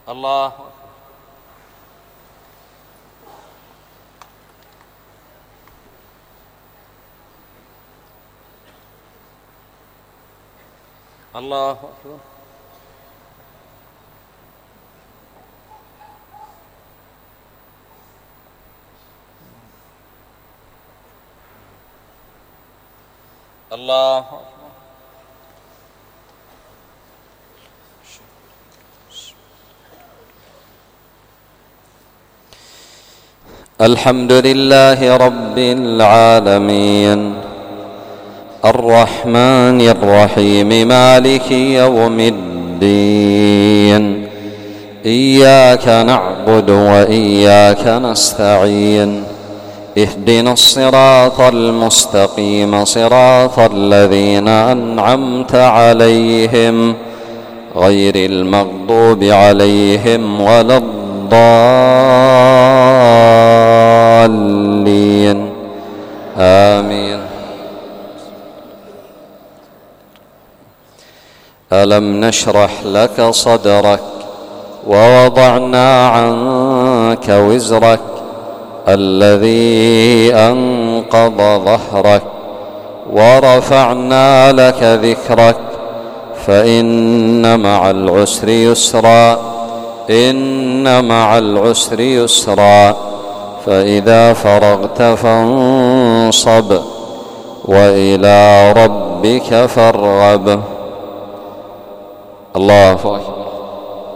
الله الله أكبر. الله أكبر. الحمد لله رب العالمين الرحمن الرحيم مالك يوم الدين إياك نعبد وإياك نستعين اهدنا الصراط المستقيم صراط الذين أنعمت عليهم غير المغضوب عليهم ولا الضالين آمين. ألم نشرح لك صدرك ووضعنا عنك وزرك الذي أنقض ظهرك ورفعنا لك ذكرك فإن مع العسر يسرا إن مع العسر يسرا فإذا فرغت فانصب وإلى ربك فارغب. الله أكبر.